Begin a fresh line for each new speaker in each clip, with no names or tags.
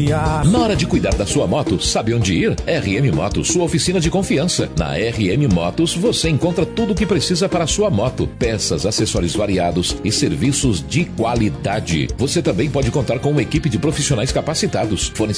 confiar.
Na hora de cuidar da sua moto, sabe onde ir? RM Motos, sua oficina de confiança. Na RM Motos, você encontra tudo o que precisa para a sua moto. Peças, acessórios variados e serviços de qualidade. Você também pode contar com uma equipe de profissionais capacitados. Fone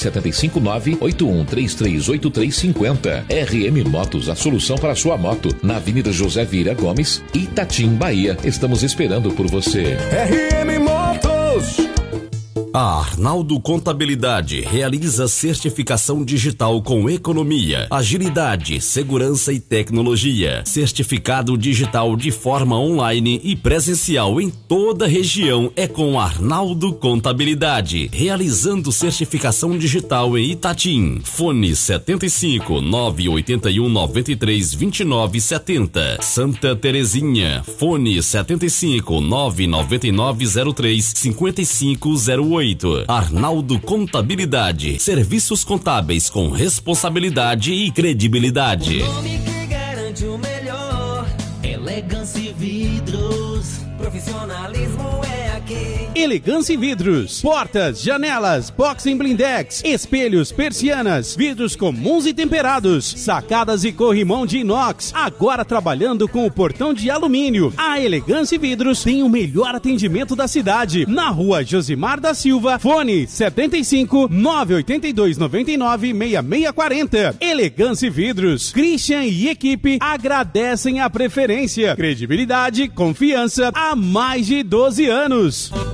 759-81338350. RM Motos, a solução para a sua moto. Na Avenida José Vieira Gomes, Itatim, Bahia. Estamos esperando por você.
RM Motos.
A Arnaldo Contabilidade realiza certificação digital com economia, agilidade, segurança e tecnologia. Certificado digital de forma online e presencial em toda a região é com Arnaldo Contabilidade. Realizando certificação digital em Itatim. Fone 75 981 93 29 70. Santa Terezinha. Fone 75 999 03 5508. Arnaldo Contabilidade. Serviços contábeis com responsabilidade e credibilidade.
O nome que garante o melhor. Elegância Vidros. Profissionalismo é aqui.
Elegância Vidros. Portas, janelas, boxing blindex, espelhos, persianas, vidros comuns e temperados, sacadas e corrimão de inox. Agora trabalhando com o portão de alumínio. A Elegância Vidros tem o melhor atendimento da cidade. Na rua Josimar da Silva, fone 75 982 99 6640. Elegância Vidros. Christian e equipe agradecem a preferência, credibilidade, confiança há mais de 12 anos.